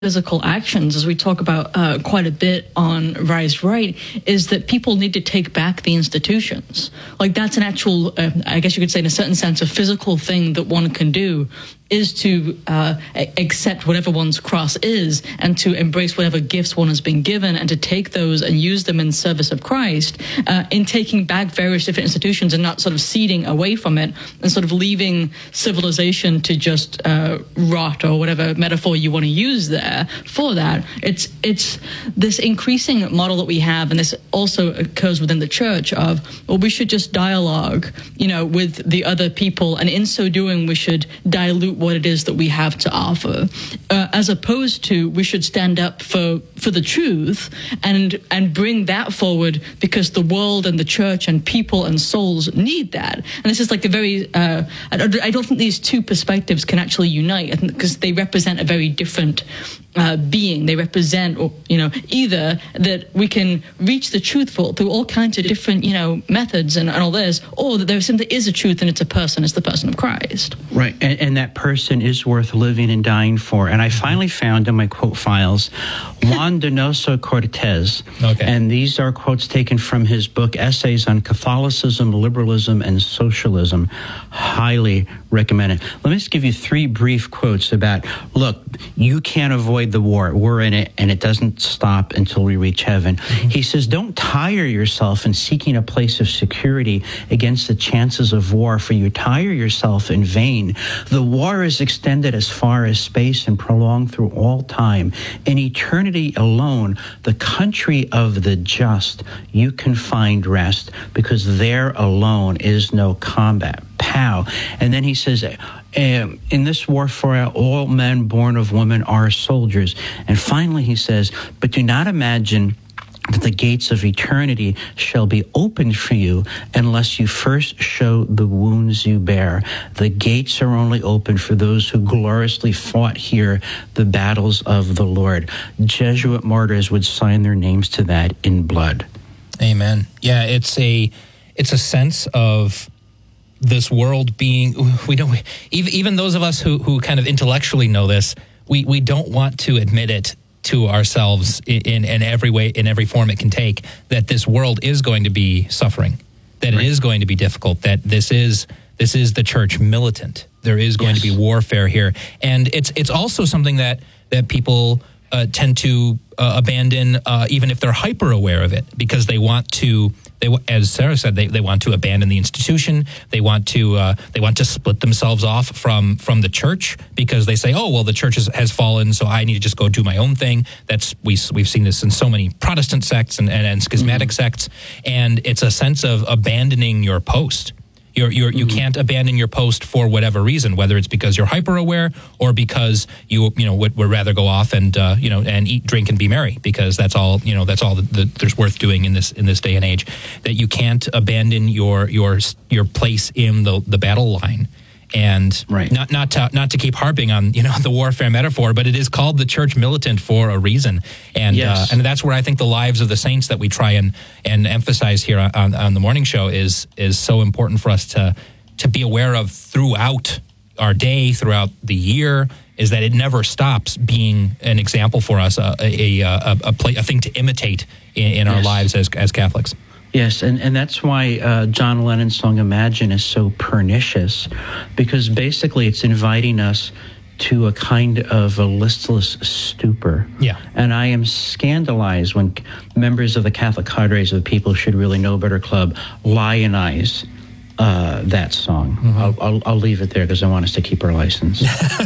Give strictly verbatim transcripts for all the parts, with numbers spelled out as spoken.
physical actions, as we talk about uh, quite a bit on Rise Right, is that people need to take back the institutions. Like, that's an actual, uh, I guess you could say in a certain sense, a physical thing that one can do, is to uh, accept whatever one's cross is and to embrace whatever gifts one has been given and to take those and use them in service of Christ, uh, in taking back various different institutions and not sort of ceding away from it and sort of leaving civilization to just uh, rot, or whatever metaphor you want to use there for that. It's, it's this increasing model that we have, and this also occurs within the church, of, well, we should just dialogue, you know, with the other people, and in so doing we should dilute what it is that we have to offer, uh, as opposed to we should stand up for for the truth and and bring that forward, because the world and the church and people and souls need that. And this is like a very uh, I, I don't think these two perspectives can actually unite, because they represent a very different uh, being. They represent, or you know, either that we can reach the truth for, through all kinds of different, you know, methods and, and all this, or that there simply is a truth and it's a person, it's the person of Christ. Right, and, and that person is worth living and dying for. And I finally found in my quote files Juan Donoso Cortez. Okay. And these are quotes taken from his book, Essays on Catholicism, Liberalism, and Socialism. Highly recommend it. Let me just give you three brief quotes about, look, you can't avoid the war. We're in it, and it doesn't stop until we reach heaven. Mm-hmm. He says, don't tire yourself in seeking a place of security against the chances of war, for you tire yourself in vain. The war is extended as far as space and prolonged through all time. In eternity alone, the country of the just, you can find rest, because there alone is no combat. Pow. And then he says, Um, in this warfare, all men born of woman are soldiers. And finally he says, but do not imagine that the gates of eternity shall be opened for you unless you first show the wounds you bear. The gates are only open for those who gloriously fought here the battles of the Lord. Jesuit martyrs would sign their names to that in blood. Amen. Yeah, it's a it's a sense of this world being, we don't, even even those of us who who kind of intellectually know this, we we don't want to admit it to ourselves in, in every way, in every form it can take, that this world is going to be suffering, that right. It is going to be difficult, that this is this is the church militant. There is going yes. to be warfare here, and it's it's also something that that people uh, tend to uh, abandon, uh, even if they're hyper aware of it, because they want to. They, as Sarah said, they, they want to abandon the institution. They want to uh, they want to split themselves off from from the church, because they say, oh, well, the church has, has fallen, so I need to just go do my own thing. That's we we've seen this in so many Protestant sects and, and, and schismatic mm-hmm. sects, and it's a sense of abandoning your post. You're, you're, mm-hmm. You can't abandon your post for whatever reason, whether it's because you're hyper aware or because you you know would, would rather go off and uh, you know and eat, drink, and be merry, because that's all you know that's all that, that there's worth doing in this in this day and age. That you can't abandon your your your place in the the battle line. And right. not not to not to keep harping on you know the warfare metaphor, but it is called the church militant for a reason, and yes. uh, and that's where I think the lives of the saints that we try and and emphasize here on, on the morning show is is so important for us to to be aware of throughout our day, throughout the year, is that it never stops being an example for us, a a a, a, play, a thing to imitate in, in yes. our lives as as Catholics. Yes, and, and that's why uh, John Lennon's song Imagine is so pernicious, because basically it's inviting us to a kind of a listless stupor. Yeah. And I am scandalized when members of the Catholic cadres of the People Should Really Know Better Club lionize uh, that song. Mm-hmm. I'll, I'll, I'll leave it there because I want us to keep our license.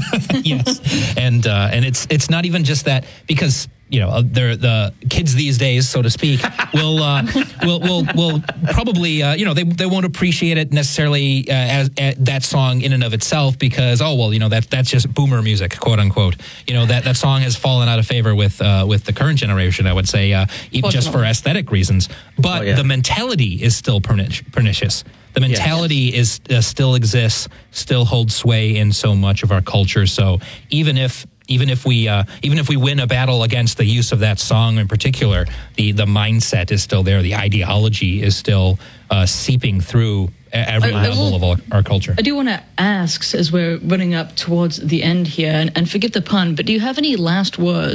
Yes, and uh, and it's it's not even just that, because you know, they're the kids these days, so to speak, will uh, will will will probably uh, you know they they won't appreciate it necessarily uh, as, as that song in and of itself, because oh well you know that that's just boomer music, quote unquote. You know that, that song has fallen out of favor with uh, with the current generation, I would say, uh, even just for aesthetic reasons. But oh, yeah. the mentality is still pernic- pernicious. The mentality yes. is uh, still exists, still holds sway in so much of our culture. So even if even if we uh, even if we win a battle against the use of that song in particular, the the mindset is still there. The ideology is still uh, seeping through every I, level I will, of our, our culture. I do want to ask, as we're running up towards the end here, and, and forgive the pun, but do you have any last words